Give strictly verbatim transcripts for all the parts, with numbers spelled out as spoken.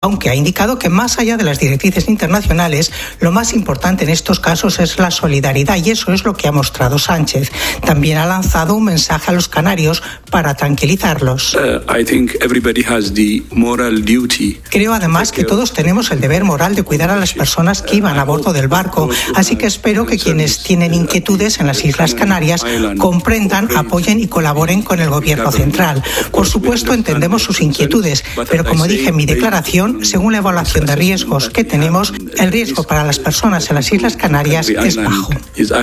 aunque ha indicado que más allá de las directrices internacionales, lo más importante en estos casos es la solidaridad, y eso es lo que ha mostrado Sánchez. También ha lanzado un mensaje a los canarios para tranquilizarlos. Uh, I think everybody has the moral duty. Creo además que todos tenemos el deber moral de cuidar a las personas que iban a bordo del barco, así que espero que quienes tienen inquietudes en las Islas Canarias comprendan, apoyen y colaboren con el gobierno central. Por supuesto, entendemos sus inquietudes, pero como dije en mi declaración, según la evaluación de riesgos que tenemos, el riesgo para las personas en las Islas Canarias es bajo.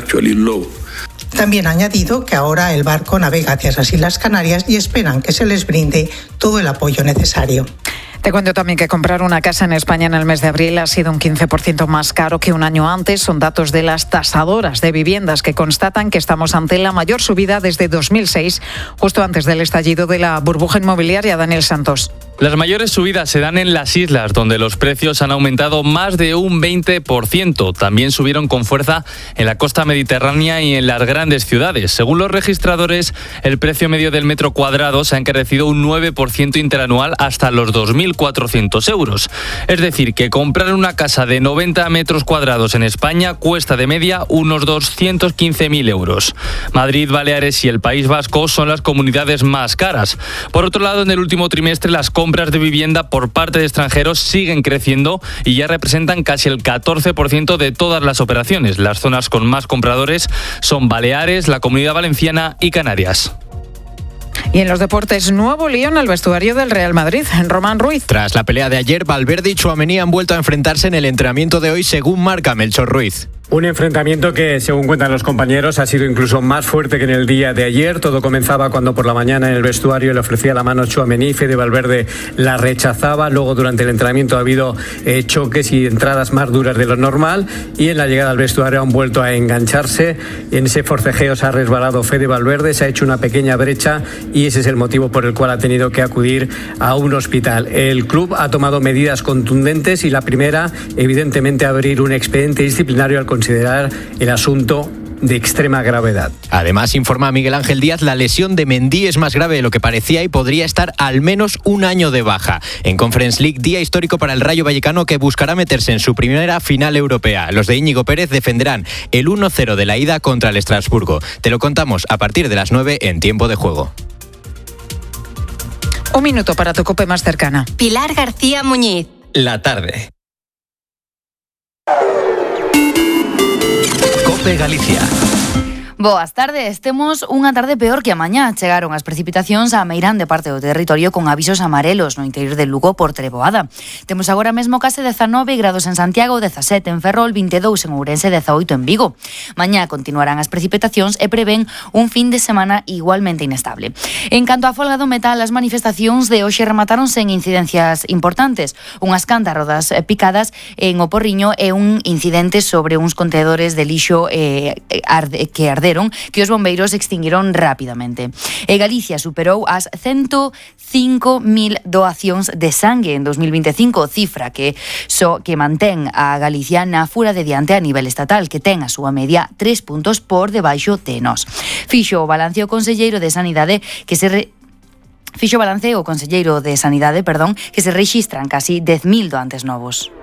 También ha añadido que ahora el barco navega hacia las Islas Canarias y esperan que se les brinde todo el apoyo necesario. Te cuento también que comprar una casa en España en el mes de abril ha sido un quince por ciento más caro que un año antes. Son datos de las tasadoras de viviendas que constatan que estamos ante la mayor subida desde dos mil seis, justo antes del estallido de la burbuja inmobiliaria. Daniel Santos. Las mayores subidas se dan en las islas, donde los precios han aumentado más de un veinte por ciento. También subieron con fuerza en la costa mediterránea y en las grandes ciudades. Según los registradores, el precio medio del metro cuadrado se ha encarecido un nueve por ciento interanual hasta los dos mil cuatrocientos euros. Es decir, que comprar una casa de noventa metros cuadrados en España cuesta de media unos doscientos quince mil euros. Madrid, Baleares y el País Vasco son las comunidades más caras. Por otro lado, en el último trimestre las compras compras de vivienda por parte de extranjeros siguen creciendo y ya representan casi el catorce por ciento de todas las operaciones. Las zonas con más compradores son Baleares, la Comunidad Valenciana y Canarias. Y en los deportes, nuevo lío en el vestuario del Real Madrid. Román Ruiz. Tras la pelea de ayer, Valverde y Tchouaméni han vuelto a enfrentarse en el entrenamiento de hoy, según marca Melchor Ruiz. Un enfrentamiento que, según cuentan los compañeros, ha sido incluso más fuerte que en el día de ayer. Todo comenzaba cuando por la mañana en el vestuario le ofrecía la mano a Tchouaméni, Fede Valverde la rechazaba. Luego, durante el entrenamiento ha habido eh, choques y entradas más duras de lo normal, y en la llegada al vestuario han vuelto a engancharse. En ese forcejeo se ha resbalado Fede Valverde, se ha hecho una pequeña brecha y ese es el motivo por el cual ha tenido que acudir a un hospital. El club ha tomado medidas contundentes y la primera, evidentemente, abrir un expediente disciplinario al considerar el asunto de extrema gravedad. Además, informa Miguel Ángel Díaz, la lesión de Mendy es más grave de lo que parecía y podría estar al menos un año de baja. En Conference League, día histórico para el Rayo Vallecano, que buscará meterse en su primera final europea. Los de Íñigo Pérez defenderán el uno cero de la ida contra el Estrasburgo. Te lo contamos a partir de las nueve en Tiempo de Juego. Un minuto para tu COPE más cercana. Pilar García Muñiz. La tarde. COPE Galicia. Boas tardes, temos unha tarde peor que a mañá. Chegaron as precipitacións a meirán de parte do territorio con avisos amarelos no interior de Lugo por treboada. Temos agora mesmo case dezanove grados en Santiago, dezasete en Ferrol, vinte e dous en Ourense, dezaoito en Vigo. Mañá continuarán as precipitacións e prevén un fin de semana igualmente inestable. En canto á folga do metal, as manifestacións de hoxe rematáronse en incidencias importantes. Unhas cántarodas picadas en O Porriño e un incidente sobre uns contedores de lixo eh, arde, que arde que os bombeiros extinguiron rapidamente. E Galicia superou as ciento cinco mil doacións de sangue en dos mil veinticinco, cifra que só que mantén a Galicia na fura de diante a nivel estatal, que ten a súa media tres puntos por debaixo de nós. Fixo o balance o conselleiro de Sanidade que se re... Fixo balance o conselleiro de Sanidade, perdón, que se rexistran casi dez mil doantes novos.